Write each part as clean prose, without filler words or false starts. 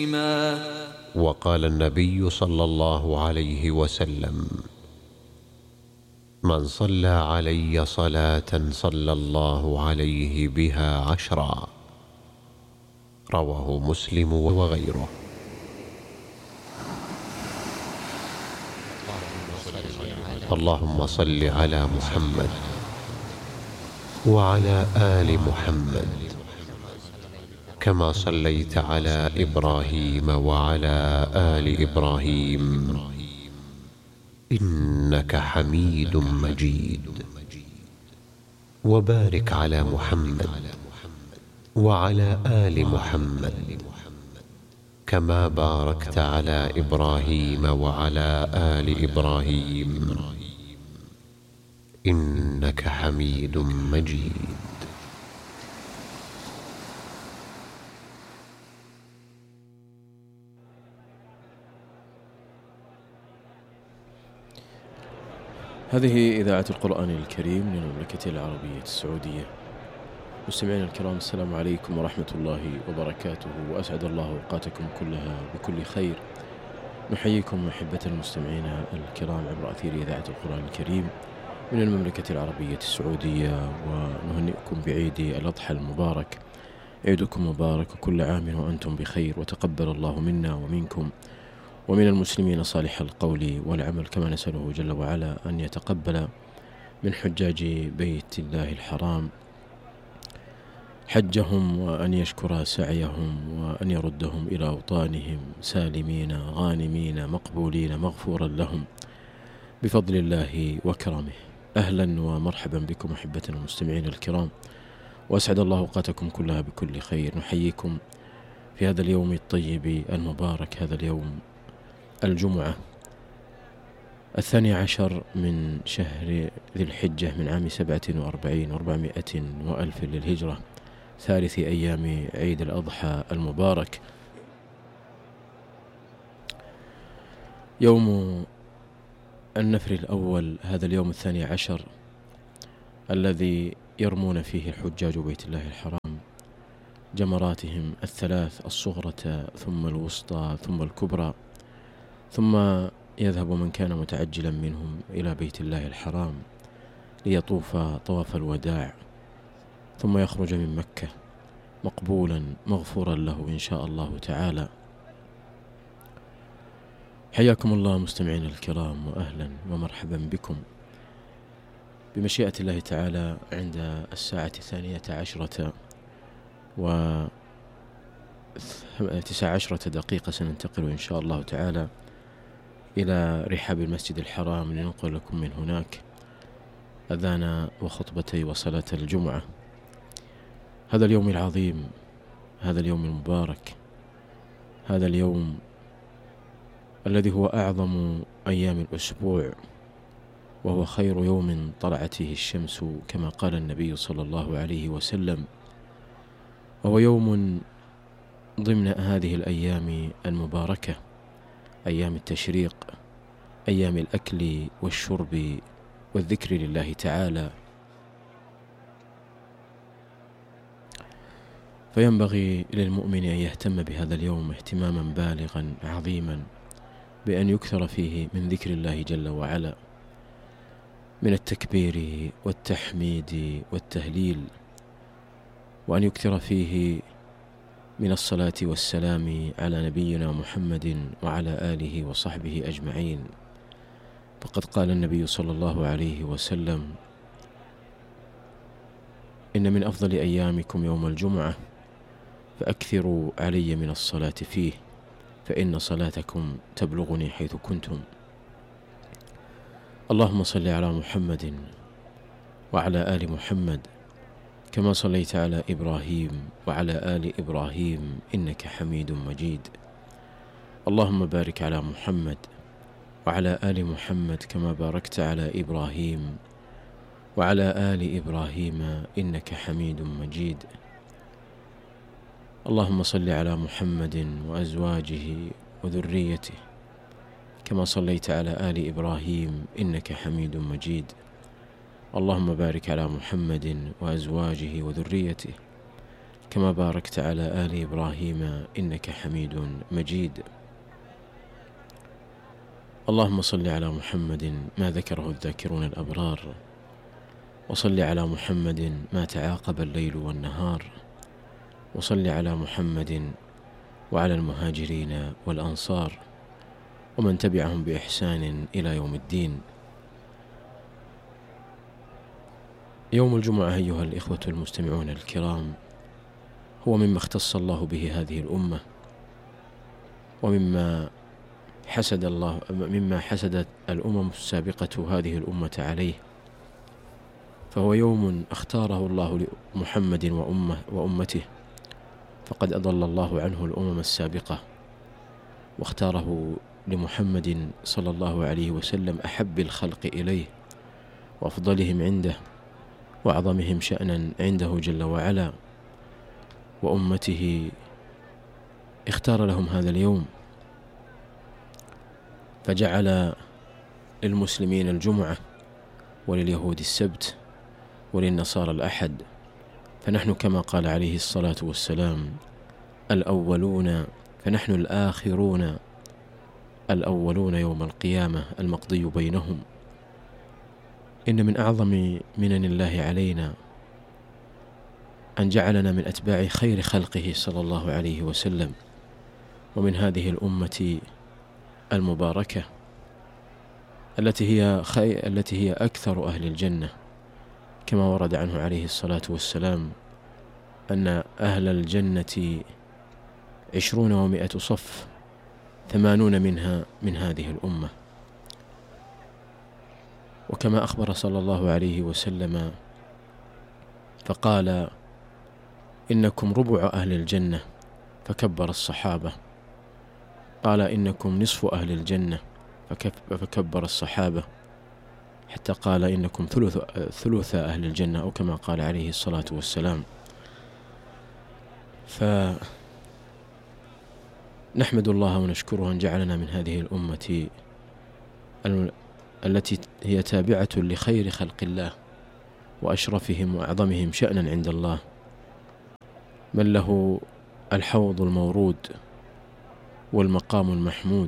وقال النبي صلى الله عليه وسلم: من صلى علي صلاة صلى الله عليه بها 10. رواه مسلم وغيره. اللهم صل على محمد وعلى آل محمد كما صليت على إبراهيم وعلى آل إبراهيم إنك حميد مجيد. وبارك على محمد وعلى آل محمد كما باركت على إبراهيم وعلى آل إبراهيم إنك حميد مجيد. هذه إذاعة القرآن الكريم من المملكة العربية السعودية. مستمعينا الكرام، السلام عليكم ورحمة الله وبركاته، وأسعد الله أوقاتكم كلها بكل خير. نحييكم محبة المستمعين الكرام عبر أثير إذاعة القرآن الكريم من المملكة العربية السعودية، ونهنئكم بعيد الأضحى المبارك. عيدكم مبارك وكل عام وأنتم بخير، وتقبل الله منا ومنكم ومن المسلمين صالح القول والعمل، كما نسأله جل وعلا أن يتقبل من حجاج بيت الله الحرام حجهم، وأن يشكر سعيهم، وأن يردهم إلى أوطانهم سالمين غانمين مقبولين مغفورا لهم بفضل الله وكرمه. أهلا ومرحبا بكم أحبة المستمعين الكرام، وأسعد الله أوقاتكم كلها بكل خير. نحييكم في هذا اليوم الطيب المبارك، هذا اليوم الجمعة 12 من شهر ذي الحجة من عام 47 و400 وألف للهجرة، ثالث أيام عيد الأضحى المبارك، يوم النفر الأول. هذا اليوم 12 الذي يرمون فيه الحجاج بيت الله الحرام جمراتهم الثلاث، الصغرى ثم الوسطى ثم الكبرى، ثم يذهب من كان متعجلا منهم إلى بيت الله الحرام ليطوف طواف الوداع، ثم يخرج من مكة مقبولا مغفورا له إن شاء الله تعالى. حياكم الله مستمعين الكرام، وأهلا ومرحبا بكم. بمشيئة الله تعالى عند الساعة 12 و19 دقيقة سننتقل إن شاء الله تعالى إلى رحاب المسجد الحرام لننقل لكم من هناك أذان وخطبتي وصلاة الجمعة. هذا اليوم العظيم، هذا اليوم المبارك، هذا اليوم الذي هو أعظم أيام الأسبوع، وهو خير يوم طلعت فيه الشمس كما قال النبي صلى الله عليه وسلم، وهو يوم ضمن هذه الأيام المباركة، أيام التشريق، أيام الأكل والشرب والذكر لله تعالى. فينبغي للمؤمن أن يهتم بهذا اليوم اهتماما بالغا عظيما، بأن يكثر فيه من ذكر الله جل وعلا، من التكبير والتحميد والتهليل، وأن يكثر فيه من الصلاة والسلام على نبينا محمد وعلى آله وصحبه أجمعين. فقد قال النبي صلى الله عليه وسلم: إن من أفضل أيامكم يوم الجمعة، فأكثروا علي من الصلاة فيه، فإن صلاتكم تبلغني حيث كنتم. اللهم صل على محمد وعلى آل محمد كما صليت على إبراهيم وعلى آل إبراهيم إنك حميد مجيد. اللهم بارك على محمد وعلى آل محمد كما باركت على إبراهيم وعلى آل إبراهيم إنك حميد مجيد. اللهم صل على محمد وأزواجه وذريته كما صليت على آل إبراهيم إنك حميد مجيد. اللهم بارك على محمد وأزواجه وذريته كما باركت على آل إبراهيم إنك حميد مجيد. اللهم صل على محمد ما ذكره الذاكرون الأبرار، وصل على محمد ما تعاقب الليل والنهار، وصل على محمد وعلى المهاجرين والأنصار ومن تبعهم بإحسان إلى يوم الدين. يوم الجمعة أيها الإخوة المستمعون الكرام هو مما اختص الله به هذه الأمة، ومما حسدت الأمم السابقة هذه الأمة عليه، فهو يوم اختاره الله لمحمد وأمته، فقد أضل الله عنه الأمم السابقة واختاره لمحمد صلى الله عليه وسلم أحب الخلق إليه وأفضلهم عنده وأعظمهم شأنا عنده جل وعلا، وأمته اختار لهم هذا اليوم، فجعل للمسلمين الجمعة ولليهود السبت وللنصارى الأحد. فنحن كما قال عليه الصلاة والسلام الأولون، فنحن الآخرون الأولون يوم القيامة المقضي بينهم. إن من أعظم منن الله علينا أن جعلنا من أتباع خير خلقه صلى الله عليه وسلم، ومن هذه الأمة المباركة التي هي أكثر أهل الجنة، كما ورد عنه عليه الصلاة والسلام أن أهل الجنة 20 و100 صف، 80 منها من هذه الأمة. وكما أخبر صلى الله عليه وسلم فقال إنكم ربع أهل الجنة، فكبر الصحابة. قال إنكم نصف أهل الجنة، فكبر الصحابة، حتى قال إنكم ثلث أهل الجنة، أو كما قال عليه الصلاة والسلام. فنحمد الله ونشكره أن جعلنا من هذه الأمة التي هي تابعة لخير خلق الله وأشرفهم وأعظمهم شأنا عند الله، من له الحوض المورود والمقام المحمود،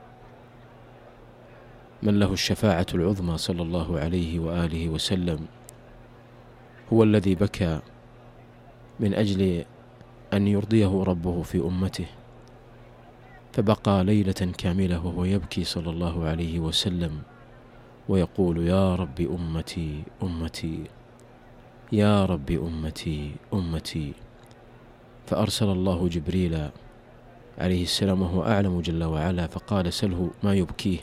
من له الشفاعة العظمى صلى الله عليه وآله وسلم. هو الذي بكى من أجل أن يرضيه ربه في أمته، فبقى ليلة كاملة وهو يبكي صلى الله عليه وسلم ويقول يا رب أمتي أمتي، يا رب أمتي أمتي. فأرسل الله جبريل عليه السلام وهو أعلم جل وعلا، فقال سله ما يبكيه،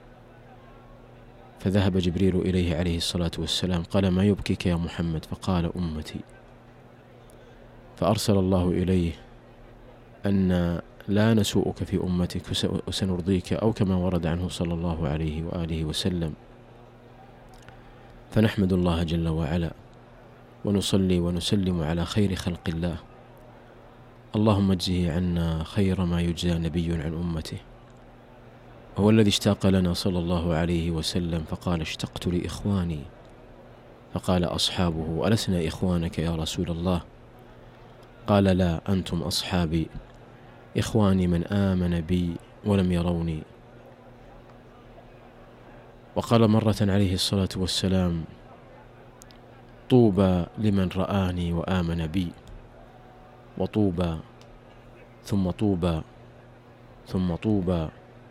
فذهب جبريل إليه عليه الصلاة والسلام قال ما يبكيك يا محمد؟ فقال أمتي. فأرسل الله إليه أن لا نسوءك في أمتك وسنرضيك، أو كما ورد عنه صلى الله عليه وآله وسلم. فنحمد الله جل وعلا ونصلي ونسلم على خير خلق الله، اللهم اجزه عنا خير ما يجزى نبي عن أمته. هو الذي اشتاق لنا صلى الله عليه وسلم فقال اشتقت لإخواني، فقال أصحابه ألسنا إخوانك يا رسول الله؟ قال لا، أنتم أصحابي، إخواني من آمن بي ولم يروني. وقال مرة عليه الصلاة والسلام طوبى لمن رآني وآمن بي، وطوبى ثم طوبى ثم طوبى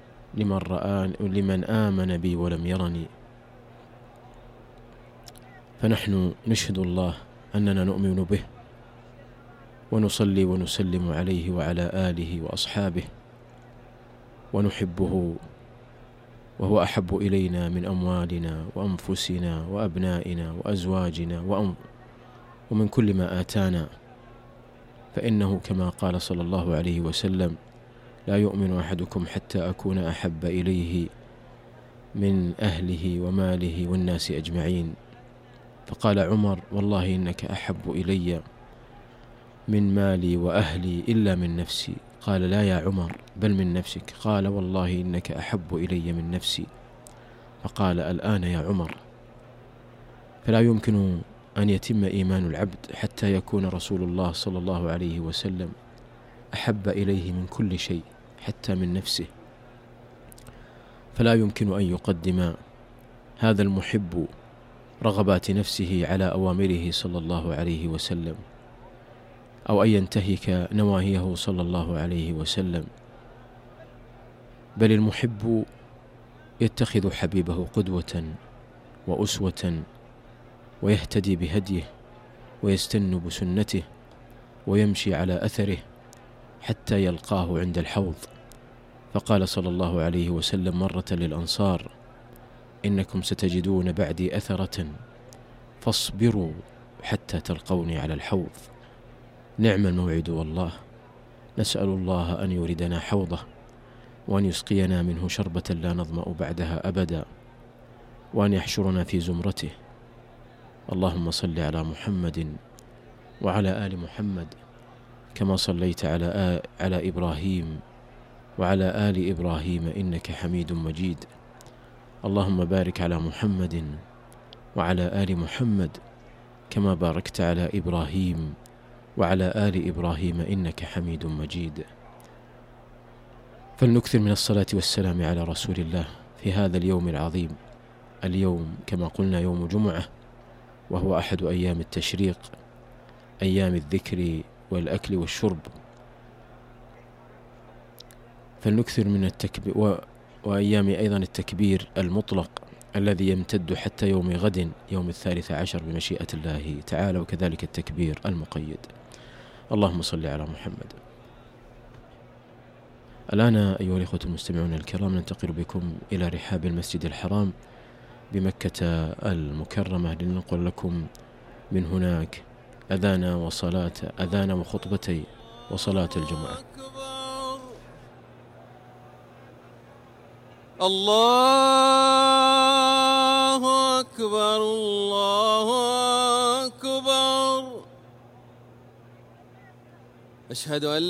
لمن آمن بي ولم يرني. فنحن نشهد الله أننا نؤمن به ونصلي ونسلم عليه وعلى آله وأصحابه، ونحبه وهو أحب إلينا من أموالنا وأنفسنا وأبنائنا وأزواجنا ومن كل ما آتانا، فإنه كما قال صلى الله عليه وسلم لا يؤمن أحدكم حتى أكون أحب إليه من أهله وماله والناس أجمعين. فقال عمر والله إنك أحب إلي من مالي وأهلي إلا من نفسي. قال لا يا عمر بل من نفسك. قال والله إنك أحب إلي من نفسي. فقال الآن يا عمر. فلا يمكن أن يتم إيمان العبد حتى يكون رسول الله صلى الله عليه وسلم أحب إليه من كل شيء حتى من نفسه، فلا يمكن أن يقدم هذا المحب رغبات نفسه على أوامره صلى الله عليه وسلم، أو أن ينتهك نواهيه صلى الله عليه وسلم، بل المحب يتخذ حبيبه قدوة وأسوة ويهتدي بهديه ويستن بسنته ويمشي على أثره حتى يلقاه عند الحوض. فقال صلى الله عليه وسلم مرة للأنصار: إنكم ستجدون بعدي أثرة فاصبروا حتى تلقوني على الحوض. نعم الموعد والله، نسأل الله أن يوردنا حوضه وأن يسقينا منه شربة لا نظمأ بعدها أبدا، وأن يحشرنا في زمرته. اللهم صل على محمد وعلى آل محمد كما صليت على إبراهيم وعلى آل إبراهيم إنك حميد مجيد. اللهم بارك على محمد وعلى آل محمد كما باركت على إبراهيم وعلى آل إبراهيم إنك حميد مجيد. فلنكثر من الصلاة والسلام على رسول الله في هذا اليوم العظيم. اليوم كما قلنا يوم جمعة، وهو أحد أيام التشريق، أيام الذكر والأكل والشرب. فلنكثر من التكبير، وأيام أيضا التكبير المطلق الذي يمتد حتى يوم غد، يوم 13 بمشيئة الله تعالى، وكذلك التكبير المقيد. اللهم صل على محمد. الآن أيها الإخوة المستمعون الكرام ننتقل بكم إلى رحاب المسجد الحرام بمكة المكرمة لننقل لكم من هناك أذان وخطبتي وصلاة الجمعة. الله أكبر الله أكبر، أشهد أن